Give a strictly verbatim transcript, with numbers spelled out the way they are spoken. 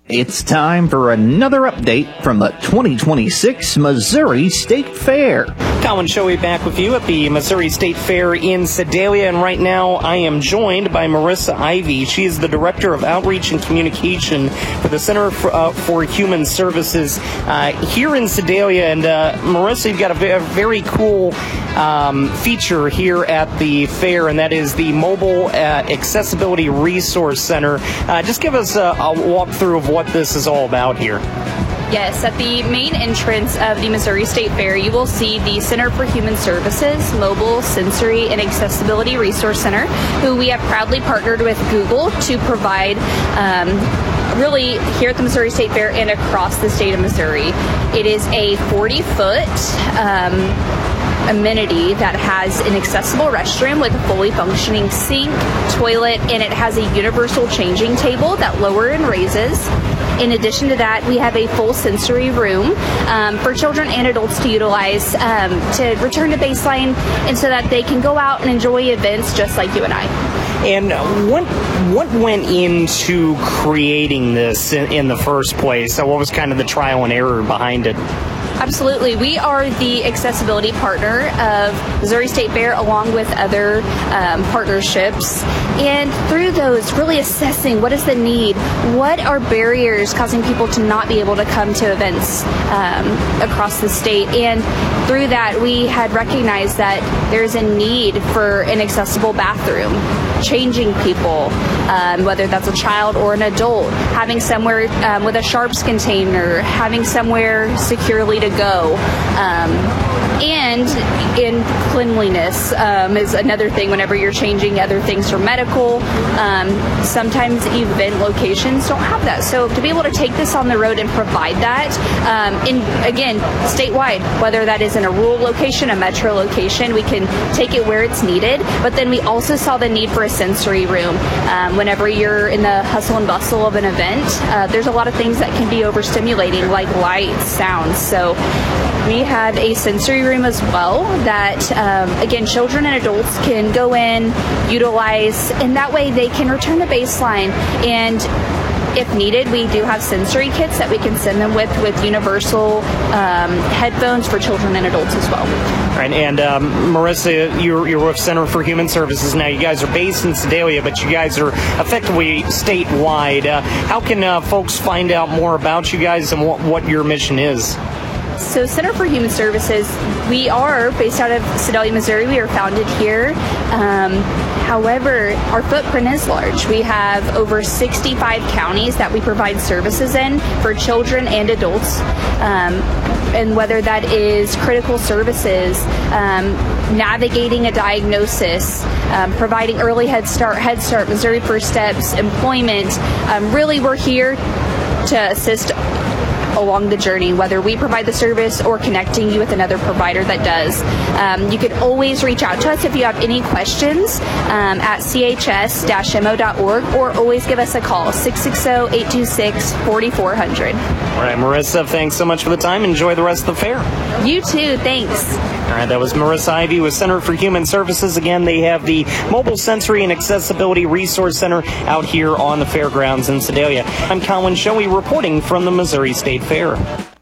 It's time for another update from the twenty twenty-six Missouri State Fair. Colin Shoei back with you at the Missouri State Fair in Sedalia, and right now I am joined by Marissa Ivy. She is the Director of Outreach and Communication for the Center for, uh, for Human Services uh, here in Sedalia. And uh, Marissa, you've got a, v- a very cool um, feature here at the fair, and that is the Mobile uh, Accessibility Resource Center. Uh, just give us a, a walkthrough of what this is all about here. Yes, at the main entrance of the Missouri State Fair, you will see the Center for Human Services Mobile Sensory and Accessibility Resource Center, who we have proudly partnered with Google to provide um, really here at the Missouri State Fair and across the state of Missouri. It is a forty-foot um, amenity that has an accessible restroom with a fully functioning sink, toilet, and it has a universal changing table that lower and raises. In addition to that, we have a full sensory room um, for children and adults to utilize um, to return to baseline, and so that they can go out and enjoy events just like you and I. And what what went into creating this in, in the first place? So what was kind of the trial and error behind it? Absolutely. We are the accessibility partner of Missouri State Fair along with other um, partnerships. And through those, really assessing what is the need, what are barriers causing people to not be able to come to events um, across the state. And through that, we had recognized that there's a need for an accessible bathroom, changing people, um, whether that's a child or an adult, having somewhere um, with a sharps container, having somewhere securely to go. Um, and in cleanliness um, is another thing whenever you're changing other things for medical. Um, sometimes event locations don't have that. So to be able to take this on the road and provide that, um, in, again, statewide, whether that is in a rural location, a metro location, we can take it where it's needed. But then we also saw the need for a sensory room. Um, whenever you're in the hustle and bustle of an event, uh, there's a lot of things that can be overstimulating, like lights, sounds. So we have a sensory room as well that, um, again, children and adults can go in, utilize, and that way they can return to baseline. And if needed, we do have sensory kits that we can send them with, with universal um, headphones for children and adults as well. All right, and um, Marissa, you're, you're with Center for Human Services now. You guys are based in Sedalia, but you guys are effectively statewide. Uh, how can uh, folks find out more about you guys and what, what your mission is? So Center for Human Services, we are based out of Sedalia, Missouri. We are founded here. Um, however, our footprint is large. We have over sixty-five counties that we provide services in for children and adults. Um, and whether that is critical services, um, navigating a diagnosis, um, providing early Head Start, Head Start, Missouri First Steps, employment, um, really we're here to assist along the journey, whether we provide the service or connecting you with another provider that does. Um, you can always reach out to us if you have any questions um, at c h s dash m o dot org, or always give us a call, six six zero, eight two six, four four zero zero. All right, Marissa, thanks so much for the time. Enjoy the rest of the fair. You too, thanks. All right, that was Marissa Ivy with Center for Human Services. Again, they have the Mobile Sensory and Accessibility Resource Center out here on the fairgrounds in Sedalia. I'm Colin Shoei reporting from the Missouri State Fair.